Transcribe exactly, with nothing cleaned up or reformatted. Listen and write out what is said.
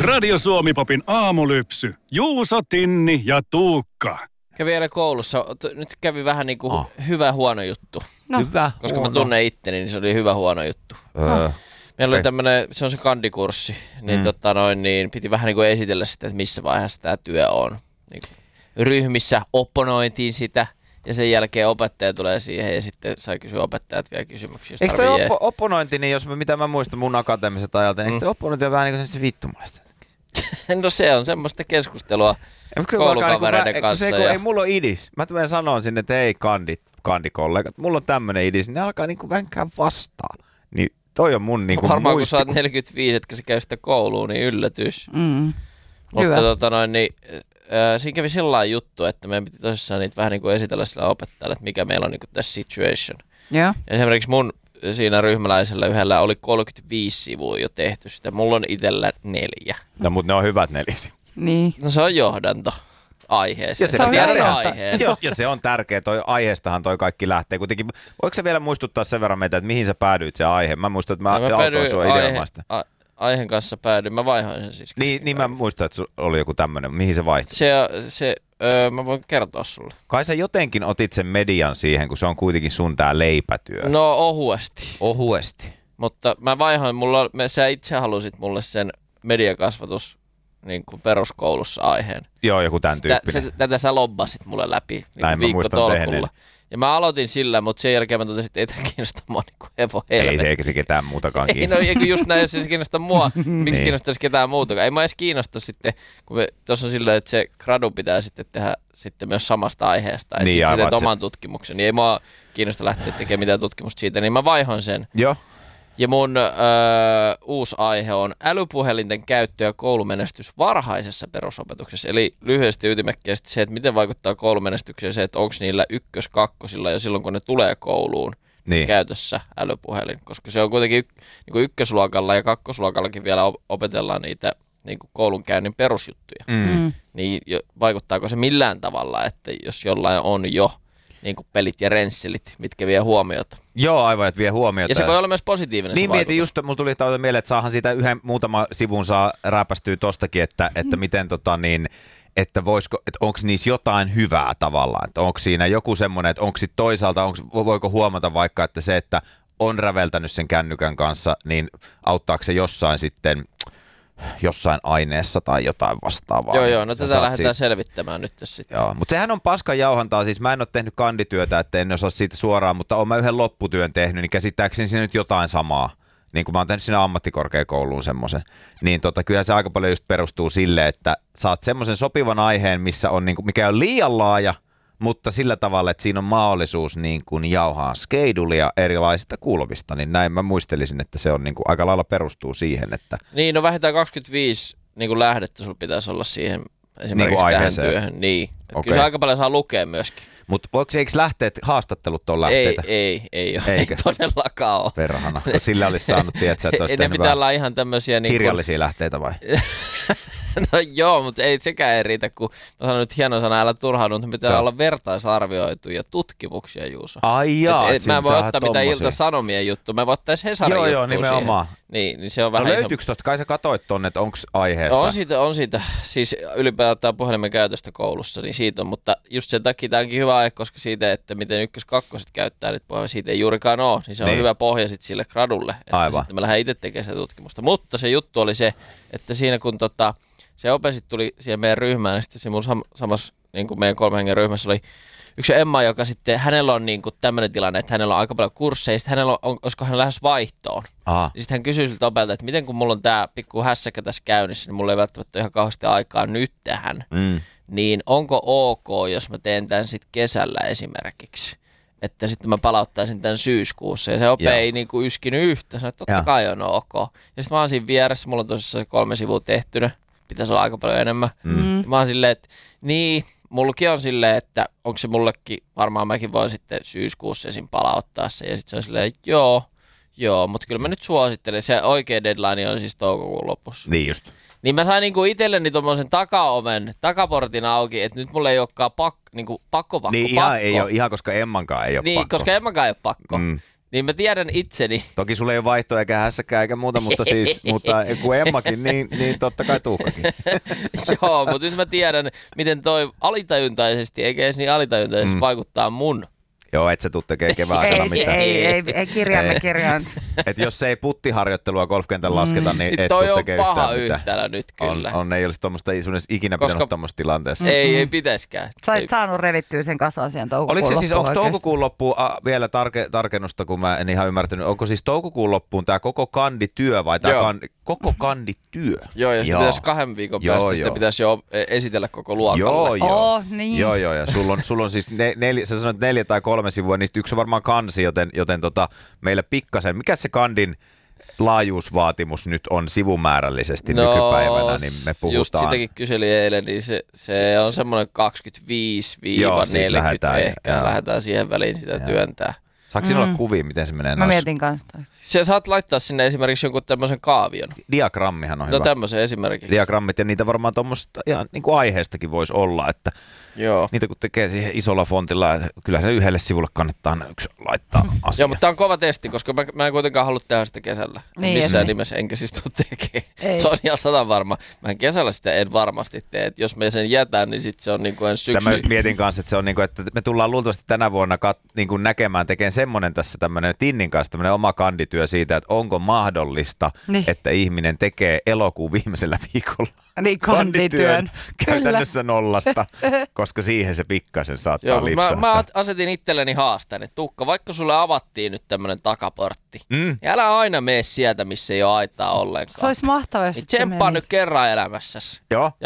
Radio Suomi-popin aamulypsy. Juuso, Tinni ja Tuukka. Kävi vielä koulussa. Nyt kävi vähän niin kuin oh. hyvä huono juttu. No. Hyvä Koska huono. mä tunnen itteni, niin se oli hyvä huono juttu. Öö. Meillä oli tämmönen, se on se kandikurssi, niin, mm. tota noin, niin piti vähän niin kuin esitellä sitä, että missä vaiheessa tämä työ on. Niin ryhmissä opponointiin sitä ja sen jälkeen opettaja tulee siihen ja sitten sai kysyä opettajat vielä kysymyksiä. Eikö toi oppo- opponointi, niin jos mä, mitä mä muistan mun akateemiset ajalta, niin mm. eikö toi opponointi on vähän niin kuin se vittumaista? No se on semmoista keskustelua koulukavereiden niin kanssa. Se, kun ja... ei mulla ole idis. Mä tulen sanoa sinne, että ei kandit, kandikollegat, mulla on tämmönen idis, niin ne alkaa niinku vänkään vastaan. Niin toi on mun niinku varmaan muisti. kun sä oot neljäkymmentäviisi, etkä sä käy sitä kouluun, niin yllätys. Mm. Mutta tota noin, niin, äh, siinä kävi sellainen juttu, että meidän piti tosissaan niitä vähän niin kuin esitellä sillä opettajalle, että mikä meillä on niin kuin tässä situation. Yeah. Ja esimerkiksi mun siinä ryhmäläisellä yhdellä oli kolmekymmentäviisi sivua jo tehty sitä. Mulla on itsellä neljä. No mutta ne on hyvät nelisi. Niin. No se on johdanto aiheeseen. Ja se, se tiedän aiheen. Ja, ja se on tärkeä. Toi aiheestahan toi kaikki lähtee. Kuitenkin, voiko sä vielä muistuttaa sen verran meitä, että mihin sä päädyit se aihe? Mä muistan, että mä, no, mä autoin sua ideomaista. A- aiheen kanssa päädyin. Mä vaihoin sen siis. Niin, niin mä muistan, että oli joku tämmönen. Mihin se vaihtui? Se, se öö, mä voin kertoa sulle. Kai sä jotenkin otit sen median siihen, kun se on kuitenkin sun tää leipätyö. No ohuesti. Ohuesti. Mutta mä vaihoin, mulla, me, sä itse halusit mulle sen mediakasvatus niin kuin peruskoulussa aiheen. Joo, joku tämän tyyppinen. Tä, se, tätä sä lobbasit mulle läpi niin Näin mä muistan tehneen. Ja mä aloitin sillä, mutta sen jälkeen mä totesin, että ei tämä kiinnosta mua niin kuin hevo helvetti. Ei se eikä se ketään muutakaan kiinnosta. Ei, no just näin, jos se kiinnostaa mua, miksi niin. kiinnostaisi ketään muutakaan. Ei mä edes kiinnosta sitten, kun tuossa on silleen, että se gradu pitää sitten tehdä sitten myös samasta aiheesta. Että niin, sitten teet oman se... tutkimuksen, niin ei mua kiinnosta lähteä tekemään mitään tutkimusta siitä, niin mä vaihoin sen. Joo. Ja mun öö, uusi aihe on älypuhelinten käyttö ja koulumenestys varhaisessa perusopetuksessa. Eli lyhyesti ytimekkäästi se, että miten vaikuttaa koulumenestykseen se, että onko niillä ykkös-kakkosilla jo silloin, kun ne tulee kouluun niin. käytössä älypuhelin. Koska se on kuitenkin y- niin kuin ykkösluokalla ja kakkosluokallakin vielä opetellaan niitä niin kuin koulunkäynnin perusjuttuja. Mm. Niin jo, vaikuttaako se millään tavalla, että jos jollain on jo niin kuin pelit ja rensselit, mitkä vie huomiota. Joo, aivan, että vie huomiota. Ja se voi olla myös positiivinen niin se mietin just, mulla tuli tauta mieleen, että saahan siitä yhden muutama sivun saa rääpästyä tostakin, että, että miten tota niin, että voisiko, että onko niissä jotain hyvää tavallaan, että onko siinä joku semmoinen, että onko sitten toisaalta, onko, voiko huomata vaikka, että se, että on räveltänyt sen kännykän kanssa, niin auttaako se jossain sitten jossain aineessa tai jotain vastaavaa. Joo, joo, no tätä lähdetään siitä selvittämään nyt sitten. Joo, mutta sehän on paskan jauhantaa, siis mä en ole tehnyt kandityötä, että en osaa siitä suoraan, mutta olen mä yhden lopputyön tehnyt, niin käsittääkseni siinä nyt jotain samaa. Niin kuin mä oon tehnyt siinä ammattikorkeakouluun semmoisen, niin tota, kyllä se aika paljon just perustuu sille, että saat semmoisen sopivan aiheen, missä on, niin kuin, mikä on liian laaja, mutta sillä tavalla, että siinä on mahdollisuus niin kuin jauhaa skeidulia erilaisista kulmista, niin näin mä muistelisin, että se on niin kuin, aika lailla perustuu siihen, että... Niin, no vähintään kaksikymmentäviisi niin kuin lähdettä sulla pitäisi olla siihen esimerkiksi niin tähän työhön. Niin, okay. Kyllä se aika paljon saa lukea myöskin. Mutta eikö lähteet, haastattelut ole lähteitä? Ei, ei, ei ole. Eikä. Ei todellakaan ole. Perhana, kun sillä olisi saanut, tiedätkö, että olisi tehnyt ne pitää olla ihan tämmöisiä... Niin kirjallisia kun... lähteitä vai? No joo, mutta ei sekään ei riitä, kun mä sanon nyt hieno sana, älä turhaudu, mutta pitää ja. olla vertaisarvioituja tutkimuksia, Juuso. Ai jaa, et, et, mä en voi ottaa mitään Ilta-Sanomien juttu, mä voin ottaa edes Hesarin joo, juttua joo, nimenomaan. Niin, niin se on vähän no löytyykö tuosta? Kai sä katsoit tonne, että onko aiheesta? On siitä, on siitä. Siis ylipäätään puhelimen käytöstä koulussa, niin siitä on. Mutta just sen takia tämä onkin hyvä aihe, koska siitä, että miten ykkös-kakkoset käyttää nyt puhelimen, siitä ei juurikaan ole. Niin se on niin. hyvä pohja sitten sille gradulle. Että aivan. Sitten me lähdemme itse tekemään sitä tutkimusta. Mutta se juttu oli se, että siinä kun tota, se ope sitten tuli siihen meidän ryhmään, niin sitten se mun sam- samassa niin kuin meidän kolmen hengen ryhmässä oli yksi Emma, joka sitten, hänellä on niin kuin tämmöinen tilanne, että hänellä on aika paljon kursseja, sitten hänellä on, olisiko hän lähes vaihtoon. Aha. Niin sitten hän kysyi siltä opelta, että miten kun mulla on tämä pikku hässäkkä tässä käynnissä, niin mulla ei välttämättä ihan kauheasti aikaa nyt tähän. Mm. Niin onko ok, jos mä teen tämän sitten kesällä esimerkiksi? Että sitten mä palauttaisin tämän syyskuussa. Ja se ope Joo. ei niinku yskinyt yhtä. Sanoin, että totta Joo. kai on ok. Ja sitten mä oon siinä vieressä, mulla on tosissaan kolme sivua tehtynä. Pitäisi olla aika paljon enemmän. Mm. Mä oon silleen, että niin, mullakin on silleen, että onko se mullekin, varmaan mäkin voin sitten syyskuussa esim. Palauttaa se. Ja sitten se on silleen, että joo, joo, mutta kyllä mä nyt suosittelen. Se oikea deadline on siis toukokuun lopussa. Niin just. Niin mä sain niinku itselleni tommosen takaoven, takaportin auki, että nyt mulla ei olekaan pak, niinku pakko pakko Niin pakko. ihan, ei ole, ihan koska Emmankaan ei ole niin, pakko. Niin, koska Emmankaan ei ole pakko. Mm. Niin mä tiedän itseni. Toki sulla ei ole vaihtoa eikä hässäkään eikä muuta, mutta siis, mutta kun Emmakin, niin, niin totta kai Tuukkakin. Joo, mutta nyt mä tiedän, miten toi alitajuntaisesti, eikä edes niin alitajuntaisesti mm. vaikuttaa mun. Joo, et sä tuu tekee kevään aikana ei, mitään. Ei, ei, ei kirjaamme kirjaan. Et jos se ei puttiharjoittelua golfkentän lasketa, niin et toi tuu on tekee paha yhtään mitään. yhtälö nyt kyllä. On, on ei olisi tuommoista, ei sun edes ikinä Koska- pitänyt tuommoista tilanteessa. Ei, ei pitäisikään. Sä olisit Ei. saanut revittyä sen kasaan siihen toukokuun Oliko se siis, onko loppuun oikeesti. toukokuun loppuun a, vielä tarke, tarkennusta, kun mä en ihan ymmärtänyt, onko siis toukokuun loppuun tämä koko kandityö vai tämä Joo. kan, koko kandityö? Joo, ja sitten pitäisi kahden viikon Joo, päästä joo. sitä pitäisi jo esitellä koko luokalle. Joo, joo. Oh, niin. Joo, joo, ja sulla on, sulla on siis ne, neljä, sä sanoit neljä tai kolme sivua, niistä yksi on varmaan kansi, joten, joten tota, meillä pikkasen, mikä se kandin laajuusvaatimus nyt on sivumäärällisesti No, nykypäivänä, niin me just puhutaan. sitäkin kyselin eilen, niin se, se Siis- on semmoinen kaksikymmentäviisi Joo, siitä neljäkymmentä lähdetään, ehkä. joo. Lähdetään siihen väliin sitä Joo. työntää. Saako sinulla Mm. olla kuvia, miten se menee? Mä noissa? mietin kanssa toi. Se saat laittaa sinne esimerkiksi jonkun tämmöisen kaavion. Diagrammihan on No hyvä. tämmöisen esimerkiksi. Diagrammit, ja niitä varmaan tuommoista ihan niin kuin aiheestakin voisi olla, että Joo. niitä kun tekee siihen isolla fontilla, että kyllä se yhdelle sivulle kannattaa yksi laittaa asia. Joo, mutta tämä on kova testi, koska mä, mä en kuitenkaan halua tehdä sitä kesällä. Niin, Missään et niin. nimessä enkä siis tuu tekemään. Ei. Se on ihan sadan varma. Mä en kesällä sitä en varmasti tee. Et jos me sen jätän, niin sit se on niin kuin ensi Sitä mä syksy. just mietin kanssa, että se on niin kuin, että me tullaan luultavasti tänä vuonna kat, niin kuin näkemään, tekemään semmoinen tässä tämmöinen Tinnin kanssa tämmöinen oma kandityö siitä, että onko mahdollista, Niin. että ihminen tekee elokuun viimeisellä viikolla Niin, kandityön. käytännössä nollasta, koska siihen se pikkasen saattaa Joo, mutta mä, lipsahtaa. mä asetin itselleni haasteen, että Tukka, vaikka sulle avattiin nyt tämmönen takaportti, Mm. niin älä aina mene sieltä, missä ei ole aitaa ollenkaan. Se olisi mahtavaa, jos Niin sit se tsemppaa menisi. nyt kerran elämässäsi. Joo.